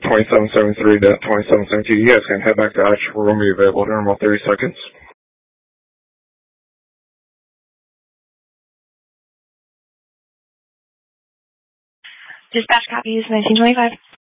2773.2772. You guys can head back to actual room. Be available in about 30 seconds. Dispatch copies 1925.